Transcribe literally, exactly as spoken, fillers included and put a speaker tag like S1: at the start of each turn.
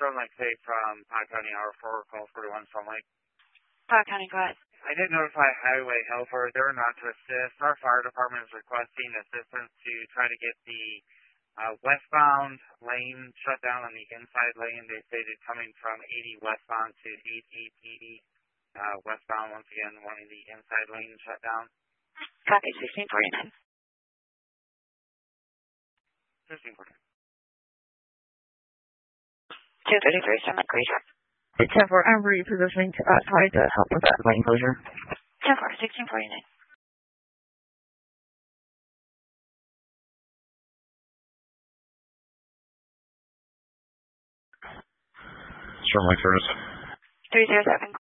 S1: Storm Lake State from Pot County, hour four, call forty-one, Storm Lake.
S2: Pot County, go ahead.
S1: I did notify Highway Helper. They're not to assist. Our fire department is requesting assistance to try to get the uh, westbound lane shut down on the inside lane. They stated coming from eighty westbound to eighty-eight eighty uh, westbound, once again, wanting the inside lane shut down.
S2: Copy, sixteen forty-nine.
S1: sixteen forty-nine.
S2: two thirty-three, Storm Lake, Greece.
S3: ten four, I'm repositioning to uh, try to help with that lane closure.
S2: ten four, sixteen forty-nine.
S4: Storm Lake service.
S2: three zero seven.